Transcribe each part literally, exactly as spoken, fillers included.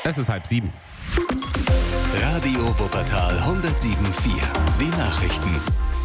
Es ist halb sieben. Radio Wuppertal hundertsieben Komma vier. Die Nachrichten.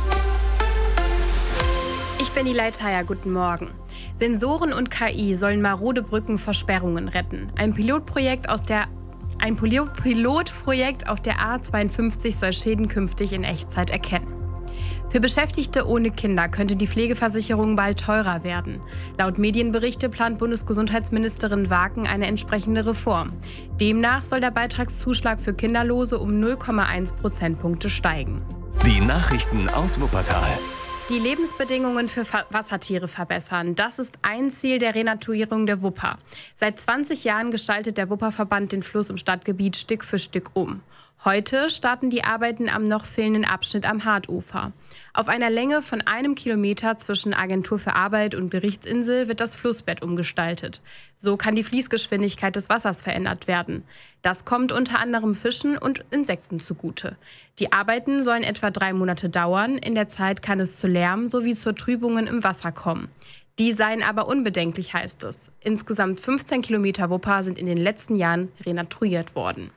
Ich bin die Leitaya, guten Morgen. Sensoren und K I sollen marode Brücken vor Sperrungen retten. Ein Pilotprojekt aus der Ein Pilotprojekt auf der A zweiundfünfzig soll Schäden künftig in Echtzeit erkennen. Für Beschäftigte ohne Kinder könnte die Pflegeversicherung bald teurer werden. Laut Medienberichte plant Bundesgesundheitsministerin Waken eine entsprechende Reform. Demnach soll der Beitragszuschlag für Kinderlose um null Komma eins Prozentpunkte steigen. Die Nachrichten aus Wuppertal. Die Lebensbedingungen für Fa- Wassertiere verbessern. Das ist ein Ziel der Renaturierung der Wupper. Seit zwanzig Jahren gestaltet der Wupperverband den Fluss im Stadtgebiet Stück für Stück um. Heute starten die Arbeiten am noch fehlenden Abschnitt am Hartufer. Auf einer Länge von einem Kilometer zwischen Agentur für Arbeit und Gerichtsinsel wird das Flussbett umgestaltet. So kann die Fließgeschwindigkeit des Wassers verändert werden. Das kommt unter anderem Fischen und Insekten zugute. Die Arbeiten sollen etwa drei Monate dauern. In der Zeit kann es zu Lärm sowie zu Trübungen im Wasser kommen. Die seien aber unbedenklich, heißt es. Insgesamt fünfzehn Kilometer Wupper sind in den letzten Jahren renaturiert worden.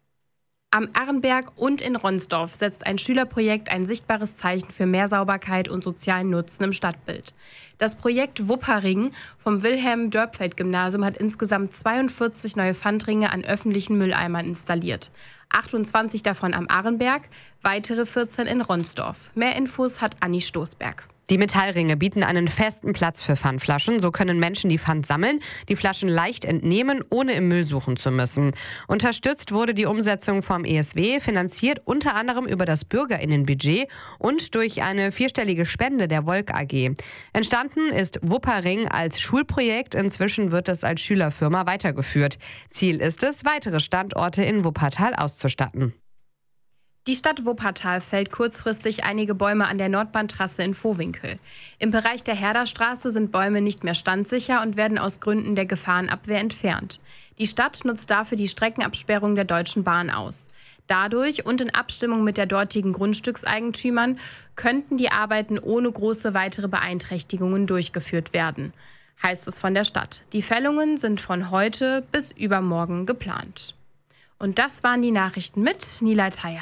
Am Arrenberg und in Ronsdorf setzt ein Schülerprojekt ein sichtbares Zeichen für mehr Sauberkeit und sozialen Nutzen im Stadtbild. Das Projekt Wupperring vom Wilhelm-Dörpfeld-Gymnasium hat insgesamt zweiundvierzig neue Pfandringe an öffentlichen Mülleimern installiert. achtundzwanzig davon am Arrenberg, weitere vierzehn in Ronsdorf. Mehr Infos hat Anni Stoßberg. Die Metallringe bieten einen festen Platz für Pfandflaschen. So können Menschen die Pfand sammeln, die Flaschen leicht entnehmen, ohne im Müll suchen zu müssen. Unterstützt wurde die Umsetzung vom E S W, finanziert unter anderem über das BürgerInnenbudget und durch eine vierstellige Spende der Wolk A G. Entstanden ist Wupperring als Schulprojekt. Inzwischen wird es als Schülerfirma weitergeführt. Ziel ist es, weitere Standorte in Wuppertal auszustatten. Die Stadt Wuppertal fällt kurzfristig einige Bäume an der Nordbahntrasse in Vohwinkel. Im Bereich der Herderstraße sind Bäume nicht mehr standsicher und werden aus Gründen der Gefahrenabwehr entfernt. Die Stadt nutzt dafür die Streckenabsperrung der Deutschen Bahn aus. Dadurch und in Abstimmung mit der dortigen Grundstückseigentümern könnten die Arbeiten ohne große weitere Beeinträchtigungen durchgeführt werden, heißt es von der Stadt. Die Fällungen sind von heute bis übermorgen geplant. Und das waren die Nachrichten mit Nilay Thayer.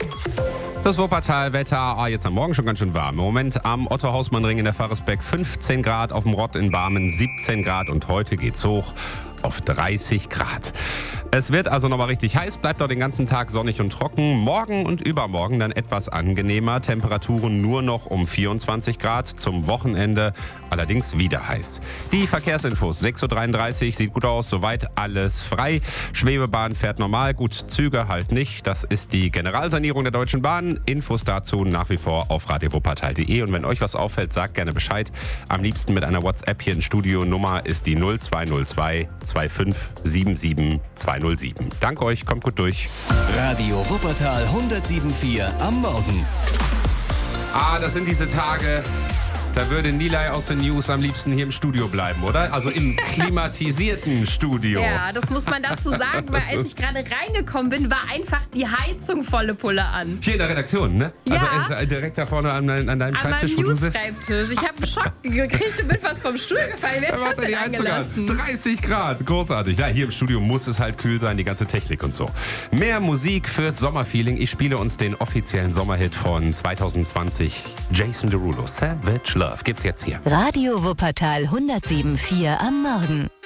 Das Wuppertal-Wetter, ah, jetzt am Morgen schon ganz schön warm. Im Moment am Otto-Hausmann-Ring in der Pfarrersbeck fünfzehn Grad, auf dem Rott in Barmen siebzehn Grad und heute geht's hoch auf dreißig Grad. Es wird also nochmal richtig heiß, bleibt auch den ganzen Tag sonnig und trocken. Morgen und übermorgen dann etwas angenehmer. Temperaturen nur noch um vierundzwanzig Grad. Zum Wochenende allerdings wieder heiß. Die Verkehrsinfos, sechs Uhr dreiunddreißig, sieht gut aus, soweit alles frei. Schwebebahn fährt normal, gut, Züge halt nicht. Das ist die Generalsanierung der Deutschen Bahn. Infos dazu nach wie vor auf radio wuppertal punkt de. Und wenn euch was auffällt, sagt gerne Bescheid. Am liebsten mit einer WhatsApp hier in Studio. Nummer ist die null zwei null zwei zwei fünf sieben sieben zwei null sieben. Danke euch, kommt gut durch. Radio Wuppertal hundertsieben Komma vier am Morgen. Ah, das sind diese Tage, da würde Nilay aus den News am liebsten hier im Studio bleiben, oder? Also im klimatisierten Studio. Ja, das muss man dazu sagen, weil als ich gerade reingekommen bin, war einfach die Heizung volle Pulle an. Hier in der Redaktion, ne? Ja. Also äh, direkt da vorne an, an deinem An Schreibtisch, meinem wo du sitzt. News-Schreibtisch. Ich habe einen Schock gekriegt und bin fast vom Stuhl gefallen. Wer Da hat macht das er die denn Heizung an. angelassen? dreißig Grad, großartig. Ja, hier im Studio muss es halt kühl sein, die ganze Technik und so. Mehr Musik fürs Sommerfeeling. Ich spiele uns den offiziellen Sommerhit von zwanzig zwanzig. Jason Derulo, Savage Love, gibt's jetzt hier. Radio Wuppertal hundertsieben Komma vier am Morgen.